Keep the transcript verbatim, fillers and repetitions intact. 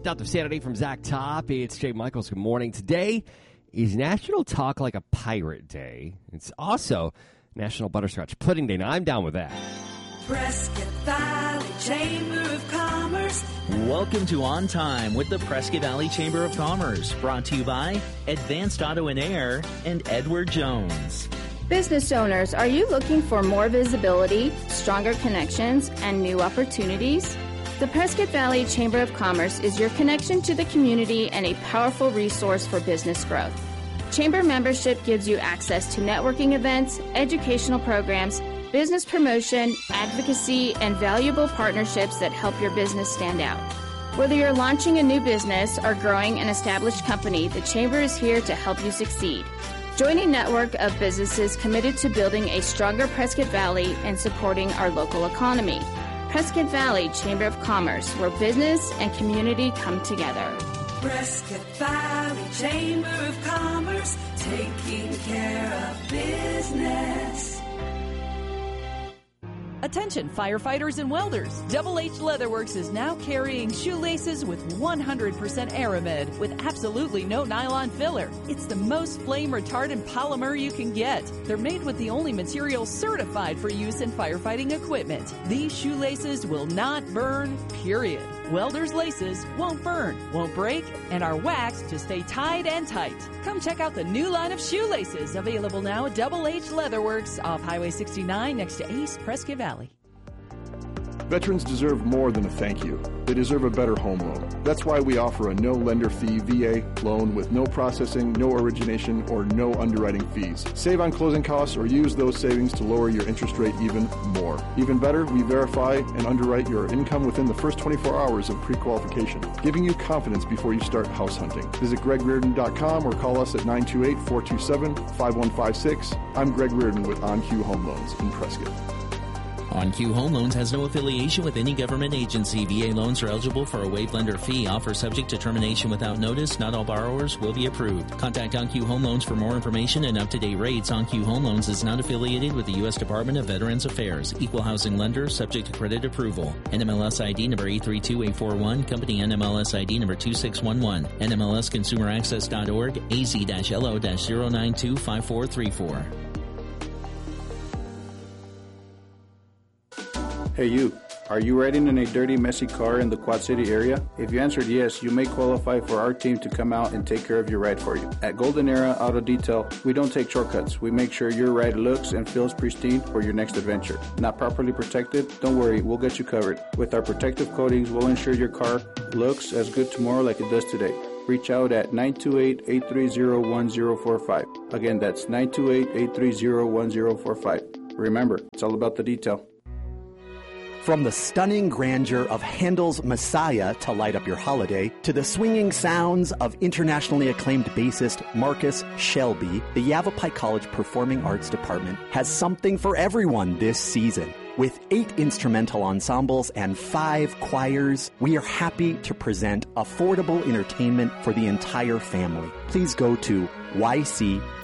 Death of Sanity from Zach Top. It's Jay Michaels. Good morning. Today is National Talk Like a Pirate Day. It's also National Butterscotch Pudding Day. Now, I'm down with that. Prescott Valley Chamber of Commerce. Welcome to On Time with the Prescott Valley Chamber of Commerce. Brought to you by Advanced Auto and Air and Edward Jones. Business owners, are you looking for more visibility, stronger connections, and new opportunities? The Prescott Valley Chamber of Commerce is your connection to the community and a powerful resource for business growth. Chamber membership gives you access to networking events, educational programs, business promotion, advocacy, and valuable partnerships that help your business stand out. Whether you're launching a new business or growing an established company, the Chamber is here to help you succeed. Join a network of businesses committed to building a stronger Prescott Valley and supporting our local economy. Prescott Valley Chamber of Commerce, where business and community come together. Prescott Valley Chamber of Commerce, taking care of business. Attention firefighters and welders. Double H Leatherworks is now carrying shoelaces with one hundred percent Aramid with absolutely no nylon filler. It's the most flame retardant polymer you can get. They're made with the only material certified for use in firefighting equipment. These shoelaces will not burn, period. Welders' laces won't burn, won't break, and are waxed to stay tied and tight. Come check out the new line of shoelaces available now at Double H Leatherworks off Highway sixty-nine next to Ace, Prescott Valley. Veterans deserve more than a thank you. They deserve a better home loan. That's why we offer a no lender fee V A loan with no processing, no origination, or no underwriting fees. Save on closing costs or use those savings to lower your interest rate even more. Even better, we verify and underwrite your income within the first twenty-four hours of pre-qualification, giving you confidence before you start house hunting. Visit greg reardon dot com or call us at nine two eight, four two seven, five one five six. I'm Greg Reardon with On Q Home Loans in Prescott. On Q Home Loans has no affiliation with any government agency. V A loans are eligible for a waived lender fee. Offer subject to termination without notice. Not all borrowers will be approved. Contact On Q Home Loans for more information and up-to-date rates. On Q Home Loans is not affiliated with the U S Department of Veterans Affairs. Equal housing lender subject to credit approval. N M L S I D number eight three two eight four one. Company N M L S I D number two six one one. N M L S consumer access dot org. A Z L O zero nine two five four three four. Hey you, are you riding in a dirty, messy car in the Quad City area? If you answered yes, you may qualify for our team to come out and take care of your ride for you. At Golden Era Auto Detail, we don't take shortcuts. We make sure your ride looks and feels pristine for your next adventure. Not properly protected? Don't worry, we'll get you covered. With our protective coatings, we'll ensure your car looks as good tomorrow like it does today. Reach out at nine two eight, eight three zero, one zero four five. Again, that's nine two eight, eight three zero, one zero four five. Remember, it's all about the detail. From the stunning grandeur of Handel's Messiah to light up your holiday, to the swinging sounds of internationally acclaimed bassist Marcus Shelby, the Yavapai College Performing Arts Department has something for everyone this season. With eight instrumental ensembles and five choirs, we are happy to present affordable entertainment for the entire family. Please go to Y C